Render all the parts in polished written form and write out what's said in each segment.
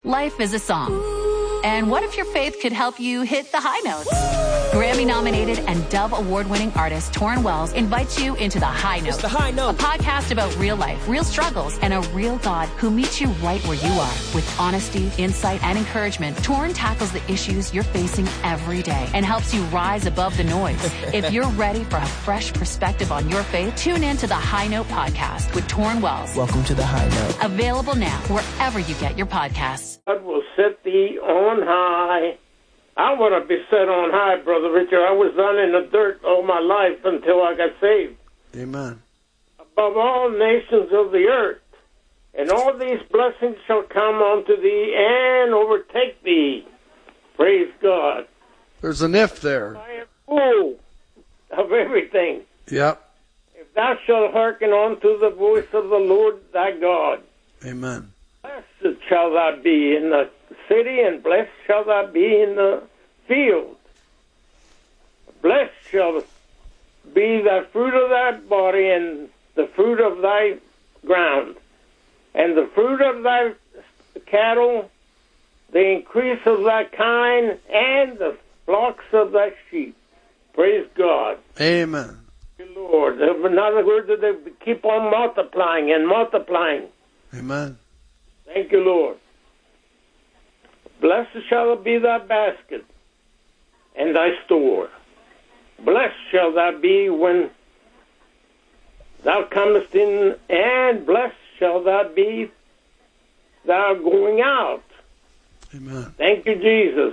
Life is a song. And what if your faith could help you hit the high notes? Grammy-nominated and Dove Award-winning artist Torrin Wells invites you into The High Note. It's The High Note. A podcast about real life, real struggles, and a real God who meets you right where you are. With honesty, insight, and encouragement, Torrin tackles the issues you're facing every day and helps you rise above the noise. If you're ready for a fresh perspective on your faith, tune in to The High Note podcast with Torrin Wells. Welcome to The High Note. Available now wherever you get your podcasts. God will set thee on high. I want to be set on high, Brother Richard. I was down in the dirt all my life until I got saved. Amen. Above all nations of the earth, and all these blessings shall come unto thee and overtake thee. Praise God. There's an if there. I am full of everything. Yep. If thou shalt hearken unto the voice of the Lord thy God. Amen. Blessed shall thou be in the city, and blessed shall thou be in the field. Blessed shall be the fruit of thy body, and the fruit of thy ground, and the fruit of thy cattle, the increase of thy kind, and the flocks of thy sheep. Praise God. Amen. Thank you, Lord. In other words, they keep on multiplying and multiplying. Amen. Thank you, Lord. Blessed shall be thy basket and thy store. Blessed shall thou be when thou comest in, and blessed shall thou be thou going out. Amen. Thank you, Jesus.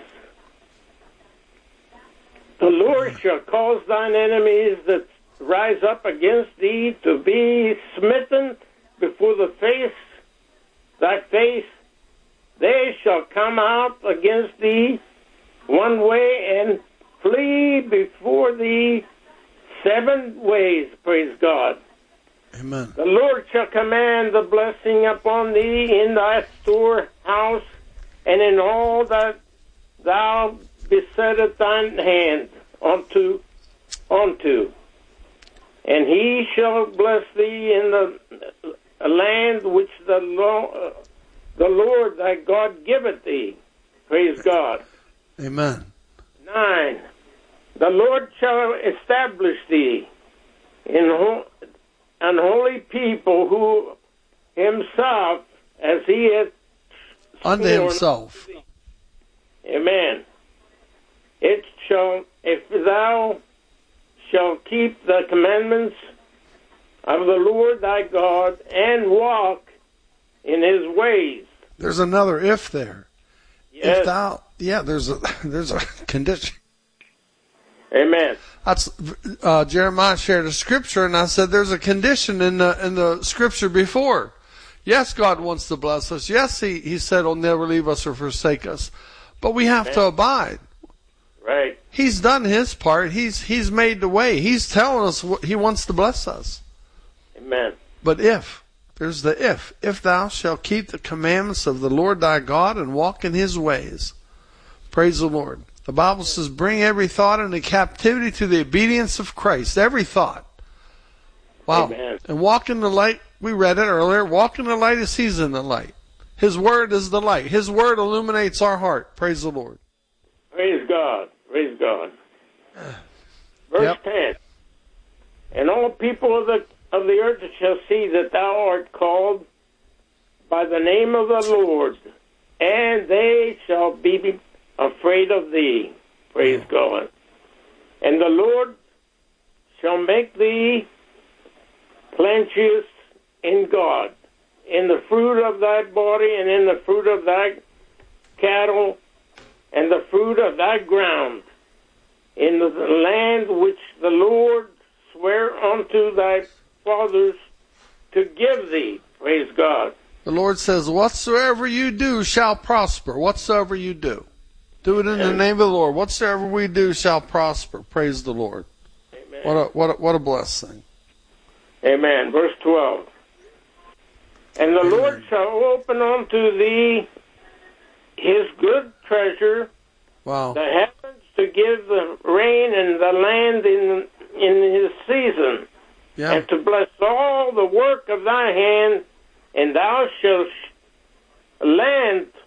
The Lord shall cause thine enemies that rise up against thee to be smitten before thy face. They shall come out against thee one way and flee before thee 7 ways. Praise God. Amen. The Lord shall command the blessing upon thee in thy storehouse and in all that thou besettest thine hand unto. And he shall bless thee in the land which the Lord thy God giveth thee. Praise God. Amen. 9. The Lord shall establish thee in an holy people who himself, as he hath Unto sworn himself. Amen. It shall, if thou shalt keep the commandments of the Lord thy God and walk in his ways. There's another if there. Yes. If thou, there's a condition. Amen. That's Jeremiah shared a scripture, and I said there's a condition in the scripture before. Yes, God wants to bless us. Yes, He said He'll never leave us or forsake us, but we have to abide. Right. He's done His part. He's made the way. He's telling us what He wants to bless us. Amen. But there's the if thou shalt keep the commandments of the Lord thy God and walk in His ways. Praise the Lord. The Bible says, bring every thought into captivity to the obedience of Christ. Every thought. Wow. Amen. And walk in the light. We read it earlier. Walk in the light as He's in the light. His word is the light. His word illuminates our heart. Praise the Lord. Praise God. Praise God. Verse 10. And all people of the earth shall see that thou art called by the name of the Lord, and they shall be afraid of thee. Praise God. And the Lord shall make thee plenteous in God, in the fruit of thy body, and in the fruit of thy cattle, and the fruit of thy ground, in the land which the Lord sware unto thy fathers to give thee. Praise God. The Lord says, whatsoever you do shall prosper. Whatsoever you do. Do it in the name of the Lord. Whatsoever we do shall prosper. Praise the Lord. Amen. What a blessing. Amen. Verse 12. And the Lord shall open unto thee his good treasure, Wow. the heavens to give the rain and the land in his season, and to bless all the work of thy hand, and thou shalt lend